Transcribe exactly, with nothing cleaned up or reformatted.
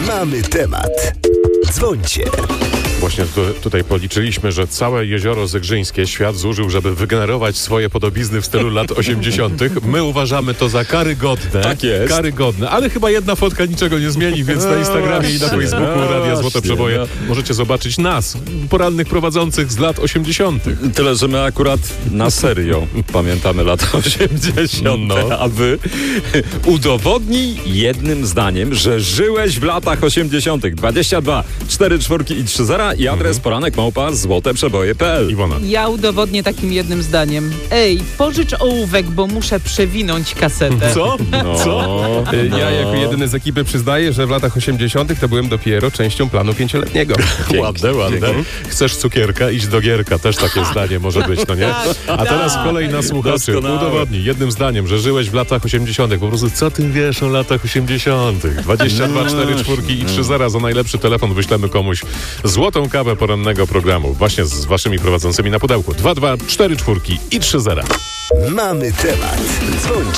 Mamy temat. Dzwońcie. Właśnie tu, tutaj policzyliśmy, że całe jezioro Zegrzyńskie świat zużył, żeby wygenerować swoje podobizny w stylu lat osiemdziesiątych. My uważamy to za karygodne. Tak jest. Karygodne, ale chyba jedna fotka niczego nie zmieni, więc na Instagramie i na Facebooku Radia Złote Przeboje możecie zobaczyć nas, porannych prowadzących z lat osiemdziesiątych. Tyle, że my akurat na serio pamiętamy lata osiemdziesiąte, No. a wy udowodnij jednym zdaniem, że żyłeś w latach osiemdziesiątych. dwadzieścia dwa, cztery czwórki i trzy zera i adres Mhm. poranek małpa złoteprzeboje kropka p l. Iwona. Ja udowodnię takim jednym zdaniem. Ej, pożycz ołówek, bo muszę przewinąć kasetę. Co? No. Co? Ja jako jedyny z ekipy przyznaję, że w latach osiemdziesiątych to byłem dopiero częścią planu pięcioletniego. Ładne, ładne. Chcesz cukierka? Idź do Gierka. Też takie zdanie może być, no nie? A teraz kolej na słuchaczy. Doskonałe. Udowodnij jednym zdaniem, że żyłeś w latach osiemdziesiątych. Po prostu co ty wiesz o latach osiemdziesiątych? dwadzieścia dwa, cztery czwórki i trzy zera za najlepszy telefon wyślemy komuś złotą kawę porannego programu. Właśnie z waszymi prowadzącymi na pudełku. dwa dwa, cztery czwórki i trzy zera. Mamy temat. Dzwońcie.